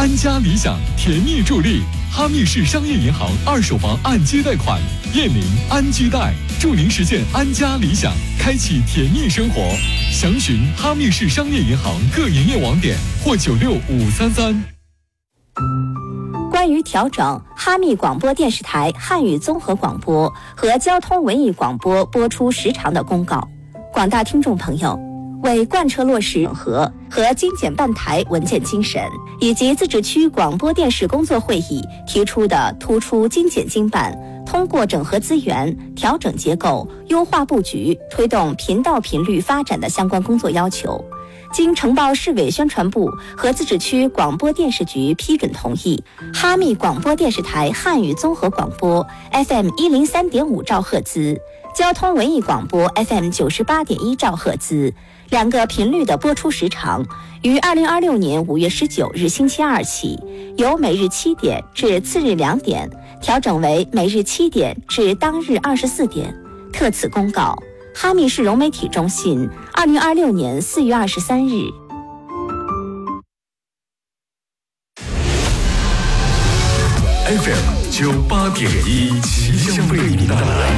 安家理想甜蜜助力，哈密市商业银行二手房按揭贷款，燕宁安居贷，助您实现安家理想，开启甜蜜生活。详询哈密市商业银行各营业网点或96533。 关于调整哈密广播电视台汉语综合广播和交通文艺广播播出时长的公告，广大听众朋友，为贯彻落实整合和精简办台文件精神，以及自治区广播电视工作会议提出的突出精简精办、通过整合资源、调整结构、优化布局、推动频道频率发展的相关工作要求，经呈报市委宣传部和自治区广播电视局批准同意，哈密广播电视台汉语综合广播 FM 103.5兆赫兹、交通文艺广播 FM 98.1兆赫兹两个频率的播出时长，于2026年5月19日星期二起，由每日7点至次日2点，调整为每日7点至当日24点。特此公告，哈密市融媒体中心，2026年4月23日。 FM 98.1，奇象为您带来